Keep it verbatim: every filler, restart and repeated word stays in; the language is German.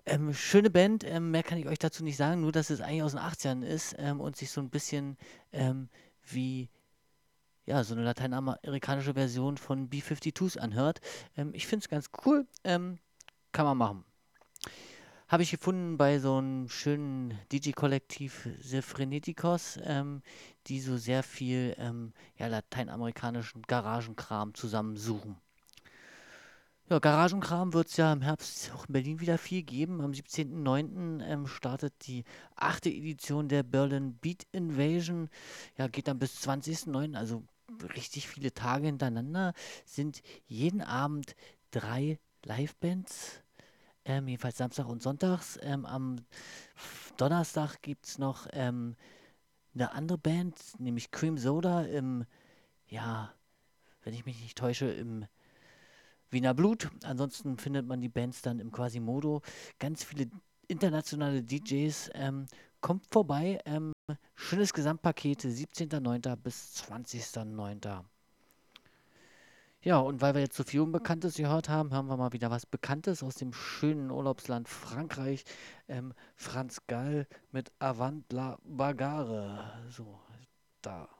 Ähm, schöne Band, ähm, mehr kann ich euch dazu nicht sagen, nur dass es eigentlich aus den achtzigern ist, ähm, und sich so ein bisschen, ähm, wie, ja, so eine lateinamerikanische Version von B fünfundfünfzig anhört. Ähm, ich finde es ganz cool, ähm, kann man machen. Habe ich gefunden bei so einem schönen D J-Kollektiv The Freneticos, ähm, die so sehr viel, ähm, ja, lateinamerikanischen Garagenkram zusammensuchen. Ja, Garagenkram wird es ja im Herbst auch in Berlin wieder viel geben. Am siebzehnten neunten Ähm, startet die achte Edition der Berlin Beat Invasion. Ja, geht dann bis zwanzigsten neunten, also richtig viele Tage hintereinander. Sind jeden Abend drei Livebands, ähm, jedenfalls Samstag und Sonntags. Ähm, am Donnerstag gibt es noch ähm, eine andere Band, nämlich Cream Soda im, ja, wenn ich mich nicht täusche, im Wiener Blut. Ansonsten findet man die Bands dann im Quasimodo. Ganz viele internationale D Js. Ähm, kommt vorbei. Ähm, schönes Gesamtpaket, siebzehnten neunten bis zwanzigsten neunten Ja, und weil wir jetzt so viel Unbekanntes gehört haben, hören wir mal wieder was Bekanntes aus dem schönen Urlaubsland Frankreich. Ähm, Franz Gall mit Avant la Bagarre. So, da.